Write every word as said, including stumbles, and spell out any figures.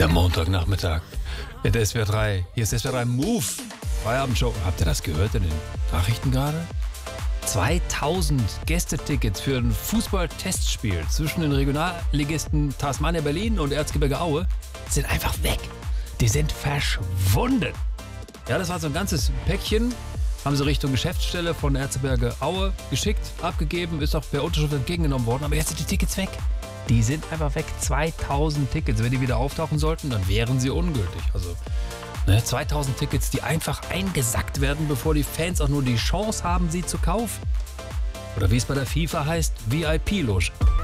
Der Montagnachmittag mit S W R drei. Hier ist S W R drei Move. Feierabendshow. Habt ihr das gehört in den Nachrichten gerade? zweitausend Gästetickets für ein Fußball-Testspiel zwischen den Regionalligisten Tasmania Berlin und Erzgebirge Aue sind einfach weg. Die sind verschwunden. Ja, das war so ein ganzes Päckchen. Haben sie Richtung Geschäftsstelle von Erzgebirge Aue geschickt, abgegeben, ist auch per Unterschrift entgegengenommen worden. Aber jetzt sind die Tickets weg. Die sind einfach weg. zweitausend Tickets. Wenn die wieder auftauchen sollten, dann wären sie ungültig. Also ne, zweitausend Tickets, die einfach eingesackt werden, bevor die Fans auch nur die Chance haben, sie zu kaufen. Oder wie es bei der FIFA heißt, V I P-Loge.